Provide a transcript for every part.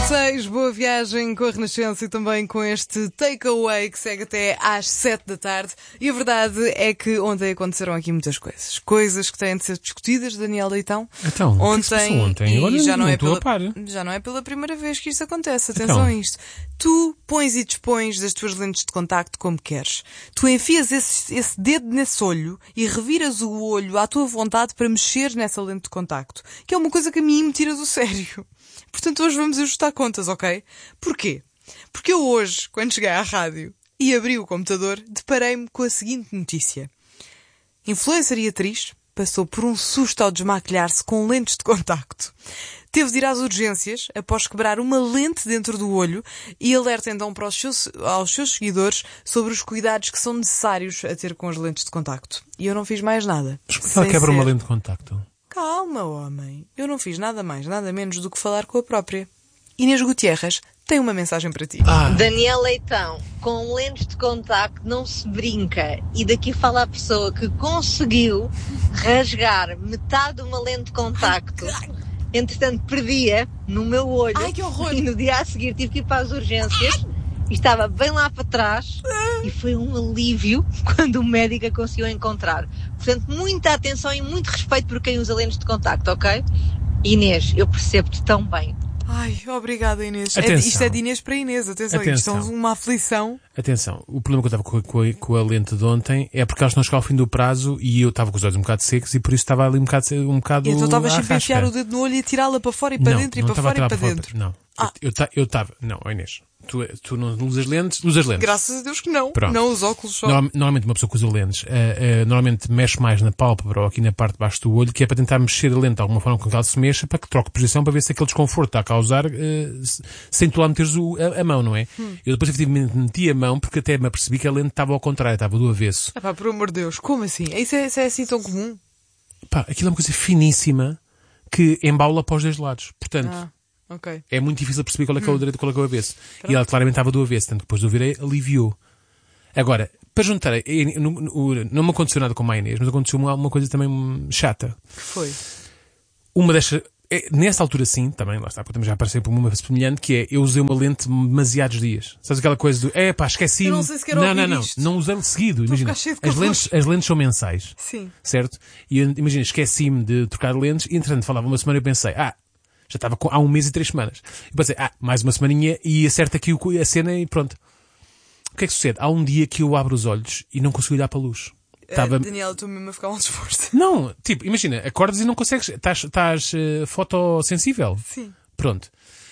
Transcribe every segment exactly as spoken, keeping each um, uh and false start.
e seis, boa viagem com a Renascença e também com este takeaway que segue até às sete da tarde. E a verdade é que ontem aconteceram aqui muitas coisas. Coisas que têm de ser discutidas, Daniel Leitão. Então, ontem, ontem? Agora e já não, não é estou pela, a par. já não é pela primeira vez que isto acontece. Atenção Então. a isto. Tu pões e dispões das tuas lentes de contacto como queres. Tu enfias esse, esse dedo nesse olho e reviras o olho à tua vontade para mexer nessa lente de contacto. Que é uma coisa que a mim me tira do sério. Portanto, hoje vamos ajustar contas, ok? Porquê? Porque eu hoje, quando cheguei à rádio e abri o computador, deparei-me com a seguinte notícia. Influencer e atriz passou por um susto ao desmaquilhar-se com lentes de contacto. Teve de ir às urgências após quebrar uma lente dentro do olho e alerta então para os seus, aos seus seguidores sobre os cuidados que são necessários a ter com as lentes de contacto. E eu não fiz mais nada. Mas como é que ela quebra ser... uma lente de contacto? Calma, homem. Eu não fiz nada mais, nada menos do que falar com a própria. Inês Gutierrez tem uma mensagem para ti. Ah. Daniel Leitão, com lentes de contacto não se brinca. E daqui fala a pessoa que conseguiu rasgar metade de uma lente de contacto. Entretanto, perdia no meu olho. Ai, que horror. E no dia a seguir tive que ir para as urgências. E estava bem lá para trás. E foi um alívio quando o médico a conseguiu encontrar. Portanto, muita atenção e muito respeito por quem usa lentes de contacto, ok? Inês, eu percebo-te tão bem. Ai, obrigada, Inês. É, Atenção. isto é de Inês para Inês. Atenção, Atenção. isto é uma aflição. Atenção, o problema que eu estava com a, com a, com a lente de ontem é porque elas não chegaram ao fim do prazo e eu estava com os olhos um bocado secos e por isso estava ali um bocado, um bocado E então estavas à sempre a enfiar rasca. o dedo no olho e a tirá-la para fora e para não, dentro e não para estava a fora e tirar para fora, dentro. Não, Ah. eu eu estava... Não, ó Inês, tu, tu não usas lentes, usas lentes. Graças a Deus que não. Pronto. Não os óculos só. Norm- Normalmente uma pessoa que usa lentes uh, uh, normalmente mexe mais na pálpebra ou aqui na parte de baixo do olho, que é para tentar mexer a lente de alguma forma com que ela se mexa, para que troque de posição, para ver se aquele desconforto está a causar uh, se- sem tu lá meteres o, a, a mão, não é? Hum. Eu depois efetivamente meti a mão porque até me apercebi que a lente estava ao contrário, estava do avesso. Ah, pá, por amor de Deus, como assim? Isso é, isso é assim tão comum? Pá, aquilo é uma coisa finíssima que embaula para os dois lados. Portanto, Ah, ok. é muito difícil perceber qual é que é o direito e qual é que é o avesso. E ela claramente estava do avesso, tanto que depois do virei, aliviou. Agora, para juntar, eh, não, não- não me aconteceu nada com a Inês, mas aconteceu uma, uma coisa também hum, chata. Que foi? Uma destas, é, nessa altura sim, também, lá está, porque também já apareceu por uma semelhante, que é, eu usei uma lente demasiados dias. Sabes aquela coisa do, é pá, esqueci-me. Eu não sei se quero Não, ouvir não, não, isto. não usei seguido, imagina. ficar cheio de As calor. lentes, as lentes são mensais. Sim. Certo? E eu, imagina, esqueci-me de trocar lentes e entretanto falava uma semana e eu pensei, ah, já estava com, há um mês e três semanas. E pensei, ah, mais uma semaninha e acerta aqui o, a cena e pronto. O que é que sucede? Há um dia que eu abro os olhos e não consigo olhar para a luz. Estava... Uh, Daniel, estou mesmo a ficar um esforço. Não, tipo, imagina, acordas e não consegues, estás, estás uh, fotossensível. Sim. Pronto.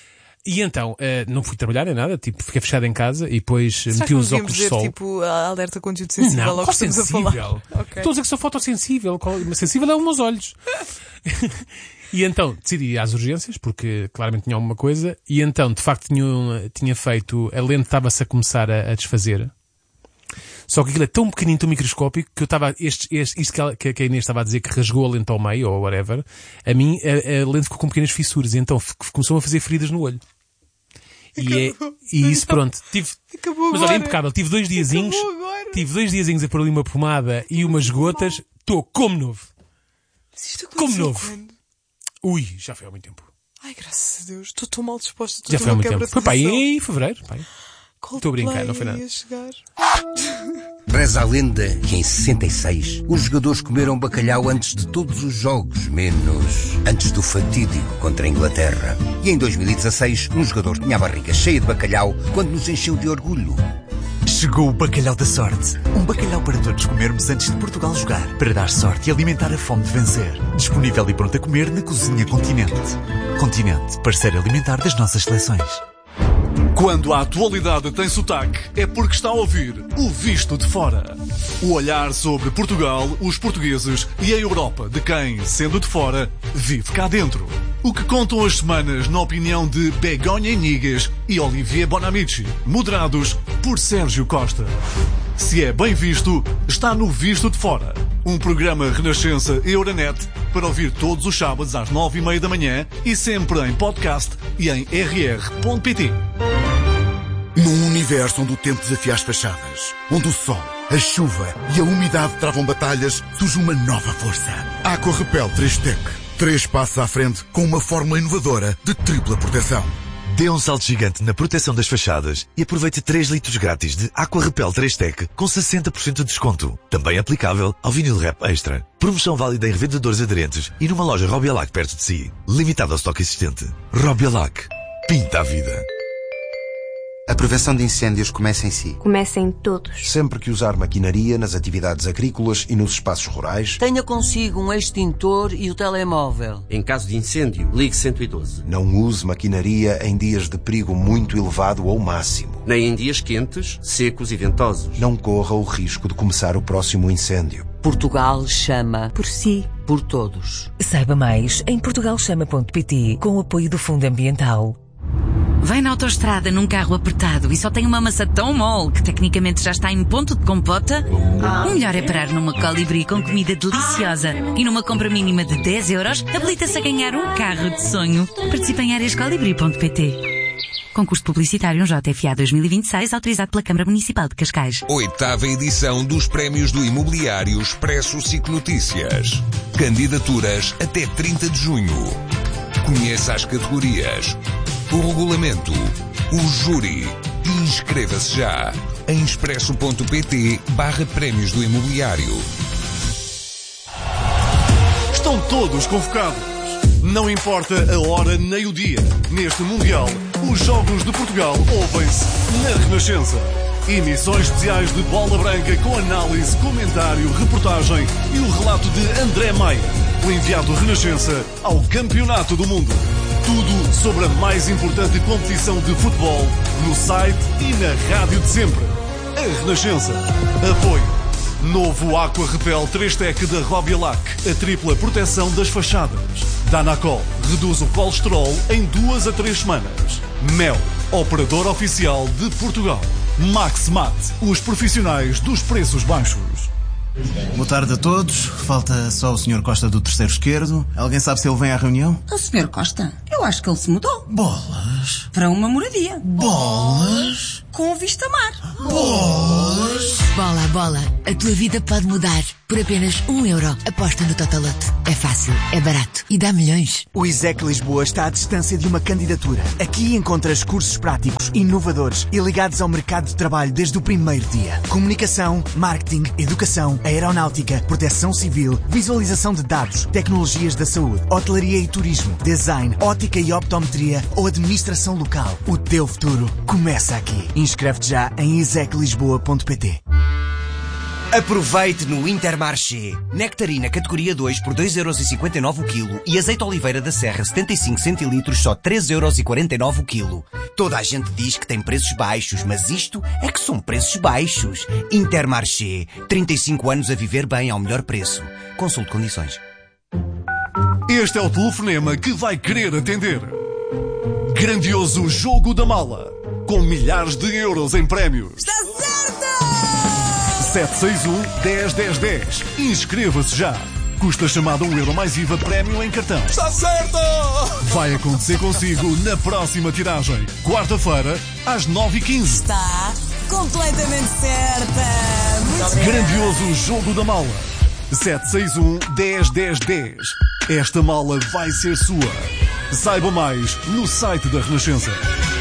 E então, uh, não fui trabalhar nem nada, tipo, fiquei fechado em casa e depois uh, Será meti que não os devíamos óculos de dizer, sol. tipo, a alerta conteúdo sensível Não, ao qual que estamos a falar? sensível? Ok. Estou a dizer que sou fotossensível. Qual- Mas sensível é os meus olhos. E então decidi ir às urgências, porque claramente tinha alguma coisa, e então, de facto, tinha, um- tinha feito, a lente estava-se a começar a, a desfazer. Só que aquilo é tão pequenino, tão microscópico, que eu estava, este, este, isto que, ela, que a Inês estava a dizer, que rasgou a lente ao meio, ou whatever, a mim, a, a lente ficou com pequenas fissuras, e então f- começou a fazer feridas no olho. E, é, Acabou. e isso, pronto, tive, Acabou mas agora. olha, impecável, tive dois diazinhos, Acabou agora. tive dois diazinhos a pôr ali uma pomada e umas gotas, estou como novo. Mas isto Como aconteceu novo. quando? Ui, já foi há muito tempo. Ai, graças a Deus. Estou tão mal disposta. Estou Já tão foi há uma muito quebra tempo. Foi de para aí tensão. em fevereiro. Pai. Estou a brincar, não foi nada. Coldplay ia chegar. Reza a lenda que em sessenta e seis os jogadores comeram bacalhau antes de todos os jogos, menos antes do fatídico contra a Inglaterra. E em dois mil e dezasseis um jogador tinha a barriga cheia de bacalhau quando nos encheu de orgulho. Chegou o Bacalhau da Sorte. Um bacalhau para todos comermos antes de Portugal jogar. Para dar sorte e alimentar a fome de vencer. Disponível e pronto a comer na Cozinha Continente. Continente, parceiro alimentar das nossas seleções. Quando a atualidade tem sotaque, é porque está a ouvir o Visto de Fora. O olhar sobre Portugal, os portugueses e a Europa de quem, sendo de fora, vive cá dentro. O que contam as semanas na opinião de Begonha Inigas e Olivier Bonamici, moderados por Sérgio Costa. Se é bem visto, está no Visto de Fora. Um programa Renascença Euronet para ouvir todos os sábados às nove e meia da manhã e sempre em podcast e em r r ponto p t. Num universo onde o tempo desafia as fachadas, onde o sol, a chuva e a umidade travam batalhas, surge uma nova força. Aqua Repel três Tech. Três passos à frente com uma fórmula inovadora de tripla proteção. Dê um salto gigante na proteção das fachadas e aproveite três litros grátis de Aqua Repel três Tech com sessenta por cento de desconto. Também aplicável ao Vinyl Wrap Extra. Promoção válida em revendedores aderentes e numa loja Robialac perto de si. Limitado ao estoque existente. Robialac. Pinta a vida. A prevenção de incêndios começa em si. Começa em todos. Sempre que usar maquinaria nas atividades agrícolas e nos espaços rurais, tenha consigo um extintor e o telemóvel. Em caso de incêndio, ligue cento e doze. Não use maquinaria em dias de perigo muito elevado ou máximo. Nem em dias quentes, secos e ventosos. Não corra o risco de começar o próximo incêndio. Portugal chama por si, por todos. Saiba mais em portugal chama ponto pt com o apoio do Fundo Ambiental. Vai na autoestrada num carro apertado e só tem uma maçã tão mole que tecnicamente já está em ponto de compota? O melhor é parar numa Colibri com comida deliciosa e numa compra mínima de dez euros habilita-se a ganhar um carro de sonho. Participe em áreas colibri ponto pt. Concurso publicitário J F A dois mil e vinte e seis, autorizado pela Câmara Municipal de Cascais. Oitava edição dos Prémios do Imobiliário Expresso SIC Notícias. Candidaturas até trinta de junho. Conheça as categorias, o regulamento, o júri e inscreva-se já em expresso ponto pt barra prémios do imobiliário. Estão todos convocados. Não importa a hora nem o dia. Neste Mundial, os Jogos de Portugal ouvem-se na Renascença. Emissões especiais de Bola Branca com análise, comentário, reportagem e o relato de André Maia, o enviado Renascença ao Campeonato do Mundo. Tudo sobre a mais importante competição de futebol no site e na rádio de sempre. A Renascença. Apoio. Novo Aqua Repel três Tech da Robialac. A tripla proteção das fachadas. Danacol. Reduz o colesterol em duas a três semanas. Mel. Operador oficial de Portugal. Maximat. Os profissionais dos preços baixos. Boa tarde a todos. Falta só o senhor Costa do terceiro esquerdo. Alguém sabe se ele vem à reunião? O senhor Costa? Eu acho que ele se mudou. Bolas. Para uma moradia. Bolas. Com vista mar. Bolas. Bola, bola. A tua vida pode mudar. Por apenas um euro. Aposta no Totolote. É fácil, é barato e dá milhões. O ISEC Lisboa está à distância de uma candidatura. Aqui encontras cursos práticos, inovadores e ligados ao mercado de trabalho desde o primeiro dia. Comunicação, marketing, educação, aeronáutica, proteção civil, visualização de dados, tecnologias da saúde, hotelaria e turismo, design, ótica e optometria ou administração local. O teu futuro começa aqui. Inscreve-te já em isec lisboa ponto pt. Aproveite no Intermarché. Nectarina categoria dois por dois euros e cinquenta e nove o quilo e azeite Oliveira da Serra setenta e cinco centilitros só três euros e quarenta e nove o quilo. Toda a gente diz que tem preços baixos, mas isto é que são preços baixos. Intermarché. trinta e cinco anos a viver bem ao melhor preço. Consulte condições. Este é o telefonema que vai querer atender. Grandioso Jogo da Mala. Com milhares de euros em prémios. Está certo! sete seis um, dez, dez, dez. Inscreva-se já. Custa chamada um euro mais I V A prémio em cartão. Está certo! Vai acontecer consigo na próxima tiragem. Quarta-feira, às nove e quinze. Está completamente certa. Muito Grandioso Jogo da Mala. sete seis um, dez, dez, dez. Esta mala vai ser sua. Saiba mais no site da Renascença.